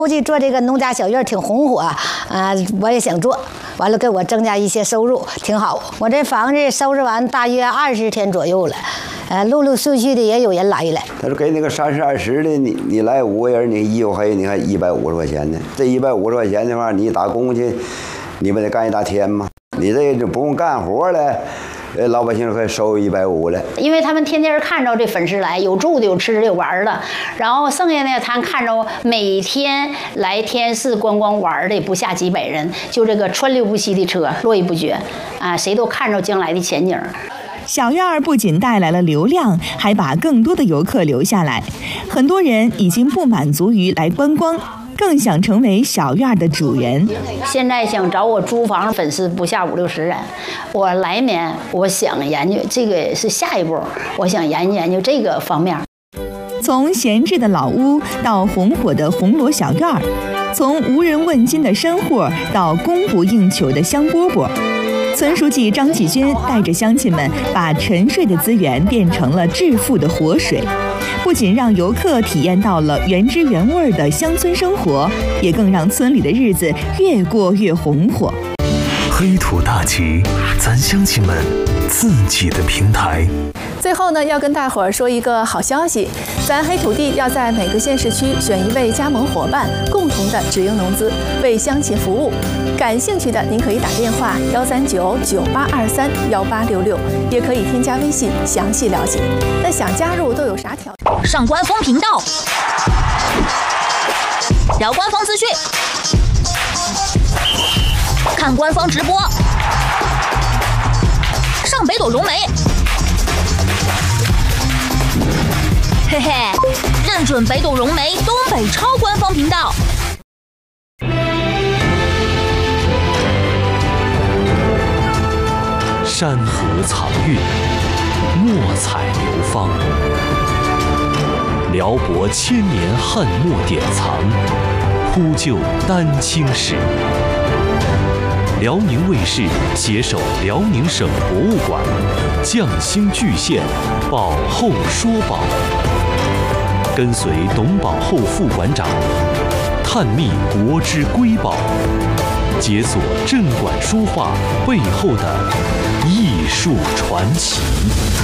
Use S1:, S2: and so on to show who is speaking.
S1: 估计做这个农家小院挺红火我也想做，完了给我增加一些收入，挺好。我这房子收拾完大约20天左右了，陆陆续续的也有人来了。
S2: 他说给你个30、20的，你来5个人，你1有黑，你看150块钱呢。这150块钱的话，你打工去，你不得干一大天吗？你这就不用干活了。老百姓可以收150了，
S3: 因为他们天天看着这粉丝来，有住的，有吃的，有玩的，然后剩下呢，他看着每天来天市观光玩的不下几百人，就这个川流不息的车络绎不绝谁都看着将来的前景。
S4: 小院不仅带来了流量，还把更多的游客留下来。很多人已经不满足于来观光，更想成为小院的主人。
S3: 现在想找我租房粉丝不下50-60人，我来年我想研究这个是下一步，我想研究这个方面。
S4: 从闲置的老屋到红火的红螺小院，从无人问津的山货到供不应求的香饽饽。村书记张继军带着乡亲们把沉睡的资源变成了致富的活水，不仅让游客体验到了原汁原味的乡村生活，也更让村里的日子越过越红火。
S5: 黑土大旗，咱乡亲们自己的平台。
S6: 最后呢，要跟大伙儿说一个好消息，咱黑土地要在每个县市区选一位加盟伙伴，共同的直营农资，为乡亲服务。感兴趣的您可以打电话139-9823-1866，也可以添加微信详细了解。那想加入都有啥条件？
S7: 上官方频道，聊官方资讯，看官方直播，上北斗融媒。嘿嘿，认准北斗融媒东北超官方频道。
S5: 山河藏韵，墨彩流芳，辽博千年汉墨典藏，铺就丹青史。辽宁卫视携手辽宁省博物馆，匠心巨献，保后说宝，跟随董保后副馆长探秘国之瑰宝，解锁镇馆书画背后的艺术传奇。